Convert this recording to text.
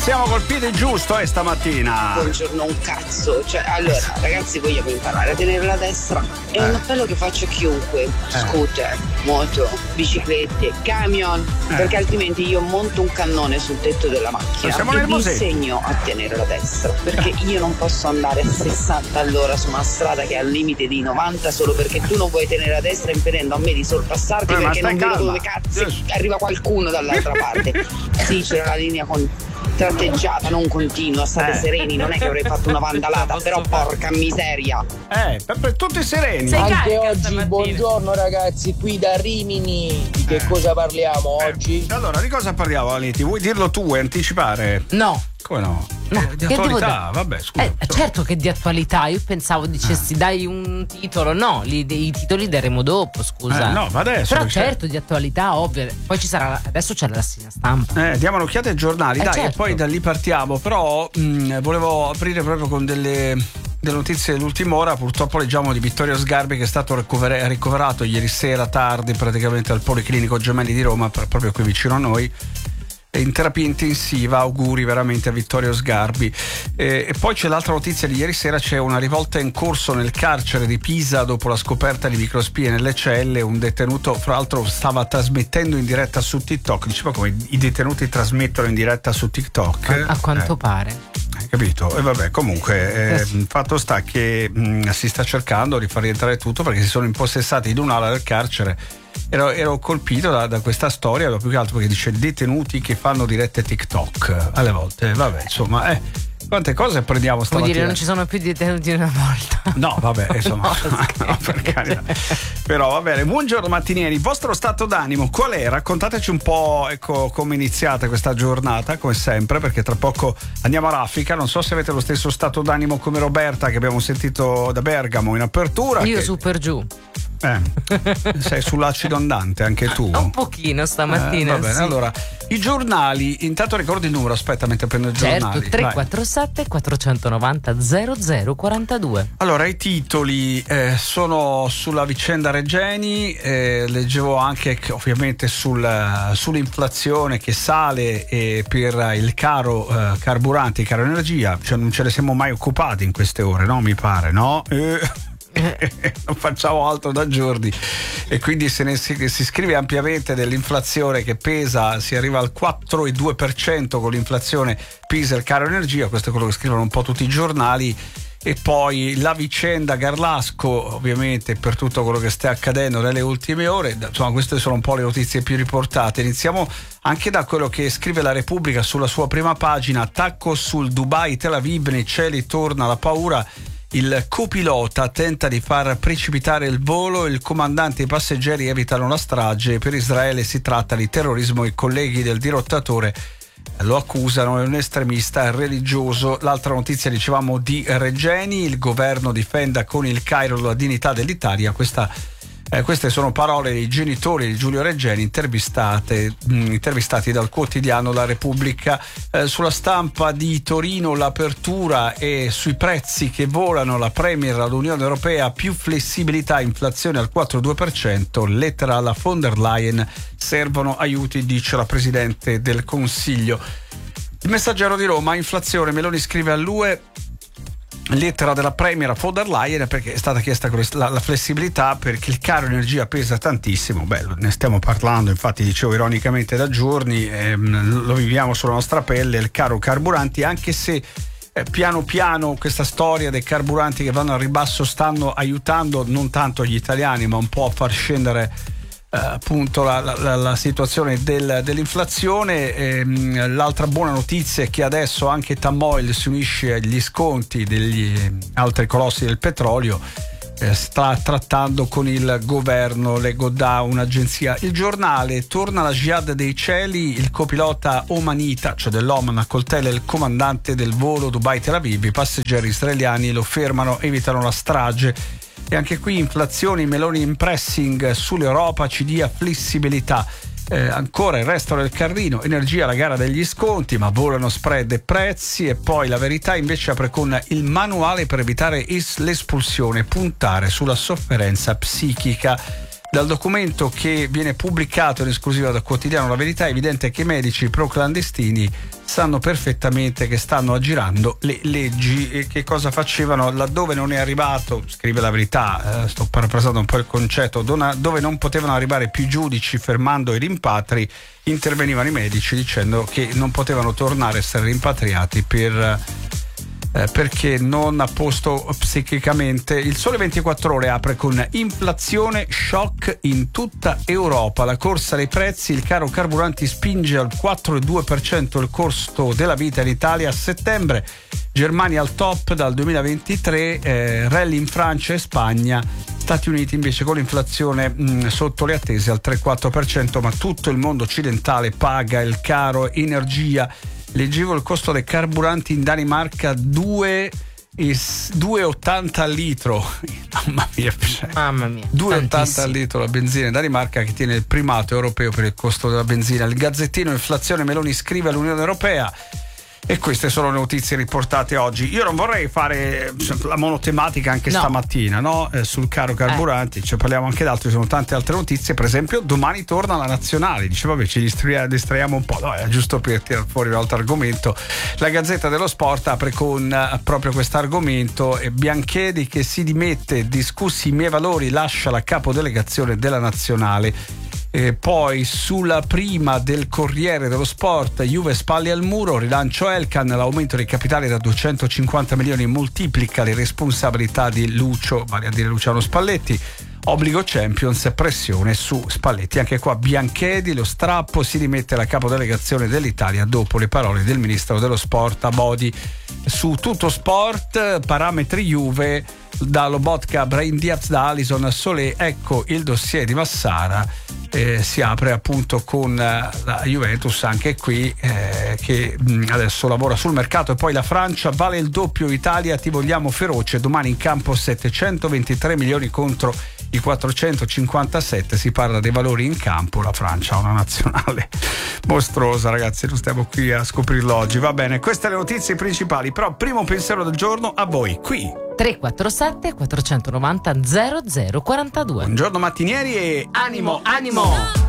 siamo col piede giusto stamattina. Buongiorno un cazzo. Cioè, allora, ragazzi, vogliamo imparare a tenere la destra. È un appello che faccio a chiunque. Scooter, moto, biciclette, camion. Perché altrimenti io monto un cannone sul tetto della macchina e vi insegno a tenere la destra. Perché io non posso andare a 60 all'ora su una strada che è al limite di 90 solo perché tu non vuoi tenere la destra impedendo a me di sorpassarti perché non vedo dove cazzo arriva qualcuno dall'altra parte. Sì, c'era la linea con tratteggiata, non continua, state sereni, non è che avrei fatto una vandalata, però porca miseria. Per tutti sereni. Anche oggi, buongiorno ragazzi, qui da Rimini. Di che cosa parliamo oggi? Allora, di cosa parliamo, Aliti? Vuoi dirlo tu? Vuoi anticipare? No. Come no? Di che attualità, vabbè, scusa. Certo che di attualità, io pensavo dicessi dai un titolo, no, i titoli daremo dopo, scusa. No, ma adesso. Però certo di attualità, ovvio. Poi ci sarà, adesso c'è la rassegna stampa. Diamo un'occhiata ai giornali, dai, certo. E poi da lì partiamo. Però volevo aprire proprio con delle notizie dell'ultima ora. Purtroppo leggiamo di Vittorio Sgarbi che è stato ricoverato ieri sera tardi praticamente al Policlinico Gemelli di Roma, proprio qui vicino a noi, in terapia intensiva. Auguri veramente a Vittorio Sgarbi. E poi c'è l'altra notizia di ieri sera: c'è una rivolta in corso nel carcere di Pisa dopo la scoperta di microspie nelle celle. Un detenuto, fra l'altro, stava trasmettendo in diretta su TikTok. Diceva come i detenuti trasmettono in diretta su TikTok, a quanto pare. Hai capito? E vabbè, comunque il fatto sta che si sta cercando di far rientrare tutto perché si sono impossessati di un'ala del carcere. Ero colpito da questa storia, più che altro perché dice detenuti che fanno dirette TikTok alle volte. Vabbè, insomma, quante cose apprendiamo stamattina. Vuol dire non ci sono più detenuti una volta? No, vabbè, insomma, no, per carità. Però va bene. Buongiorno mattinieri, il vostro stato d'animo qual è? Raccontateci un po', ecco, come iniziate questa giornata, come sempre, perché tra poco andiamo a raffica. Non so se avete lo stesso stato d'animo come Roberta, che abbiamo sentito da Bergamo in apertura. Io su per giù. Sei sull'acido andante anche tu? Un pochino stamattina. Va bene, sì. Allora, i giornali, intanto ricordi il numero, aspetta mentre prendo i giornali. Certo, 347 490 0042. Allora, i titoli sono sulla vicenda Regeni, leggevo anche che, ovviamente sull'inflazione che sale per il caro carburanti, caro energia, cioè non ce ne siamo mai occupati in queste ore, no? Mi pare, no? Non facciamo altro da giorni e quindi si scrive ampiamente dell'inflazione che pesa, si arriva al 4,2% con l'inflazione, pesa il caro energia. Questo è quello che scrivono un po' tutti i giornali. E poi la vicenda Garlasco, ovviamente, per tutto quello che sta accadendo nelle ultime ore. Insomma, queste sono un po' le notizie più riportate. Iniziamo anche da quello che scrive la Repubblica sulla sua prima pagina: attacco sul Dubai Tel Aviv, nei cieli torna la paura. Il copilota tenta di far precipitare il volo, il comandante e i passeggeri evitano la strage. Per Israele si tratta di terrorismo, i colleghi del dirottatore lo accusano, è un estremista religioso. L'altra notizia, dicevamo, di Regeni: il governo difenda con il Cairo la dignità dell'Italia. Queste sono parole dei genitori di Giulio Regeni intervistati dal quotidiano La Repubblica. Sulla Stampa di Torino l'apertura e sui prezzi che volano, la Premier all'Unione Europea, più flessibilità, inflazione al 4,2%, lettera alla von der Leyen, servono aiuti, dice la Presidente del Consiglio. Il Messaggero di Roma, inflazione, Meloni scrive all'UE, lettera della Premier a von der Leyen, perché è stata chiesta la flessibilità perché il caro energia pesa tantissimo. Beh, ne stiamo parlando, infatti dicevo ironicamente da giorni, lo viviamo sulla nostra pelle, il caro carburanti, anche se piano piano questa storia dei carburanti che vanno al ribasso stanno aiutando non tanto gli italiani ma un po' a far scendere appunto la situazione dell'inflazione. L'altra buona notizia è che adesso anche Tamoil si unisce agli sconti degli altri colossi del petrolio, sta trattando con il governo, leggo da un'agenzia. Il Giornale, torna la jihad dei cieli, il copilota omanita, cioè dell'Oman, accoltella il comandante del volo Dubai Tel Aviv, i passeggeri israeliani lo fermano, evitano la strage. E anche qui inflazione, Meloni in pressing sull'Europa, ci dia flessibilità. Ancora il resto del carrino, energia, la gara degli sconti, ma volano spread e prezzi. E poi La Verità invece apre con il manuale per evitare l'espulsione, puntare sulla sofferenza psichica. Dal documento che viene pubblicato in esclusiva dal quotidiano La Verità è evidente che i medici pro-clandestini sanno perfettamente che stanno aggirando le leggi e che cosa facevano laddove non è arrivato, scrive La Verità, sto parafrasando un po' il concetto, dove non potevano arrivare più giudici fermando i rimpatri, intervenivano i medici dicendo che non potevano tornare a essere rimpatriati perché non a posto psichicamente. Il Sole 24 Ore apre con inflazione shock in tutta Europa, la corsa ai prezzi, il caro carburanti spinge al 4,2% il costo della vita in Italia a settembre, Germania al top dal 2023, rally in Francia e Spagna, Stati Uniti invece con l'inflazione sotto le attese al 3,4%, ma tutto il mondo occidentale paga il caro energia. Leggevo il costo dei carburanti in Danimarca 2,80 al litro. Mamma mia, 2,80 al litro la benzina in Danimarca, che tiene il primato europeo per il costo della benzina. Il Gazzettino inflazione, Meloni scrive all'Unione Europea. E queste sono le notizie riportate oggi. Io non vorrei fare la monotematica anche stamattina, no? Sul caro carburanti, cioè parliamo anche d'altro, ci sono tante altre notizie. Per esempio, domani torna la nazionale. Dice, vabbè, ci distraiamo un po'. No, è giusto per tirare fuori un altro argomento. La Gazzetta dello Sport apre con proprio questo argomento. Bianchedi che si dimette, discussi i miei valori, lascia la capodelegazione della nazionale. Poi sulla prima del Corriere dello Sport, Juve spalle al muro, rilancio Elkan, l'aumento dei capitali da 250 milioni moltiplica le responsabilità di Lucio, vale a dire Luciano Spalletti. Obbligo Champions, pressione su Spalletti. Anche qua Bianchedi, lo strappo, si dimette la capodelegazione dell'Italia dopo le parole del ministro dello sport Abodi. Su Tutto Sport, parametri Juve, da Lobotka, Brahim Diaz, da Alisson a Solé, ecco il dossier di Massara. Si apre appunto con la Juventus anche qui che adesso lavora sul mercato. E poi la Francia, vale il doppio Italia, ti vogliamo feroce, domani in campo 723 milioni contro i 457, si parla dei valori in campo. La Francia ha una nazionale mostruosa, ragazzi, non stiamo qui a scoprirlo oggi. Va bene, queste le notizie principali, però primo pensiero del giorno a voi qui 347 490 0042. Buongiorno mattinieri e animo, animo.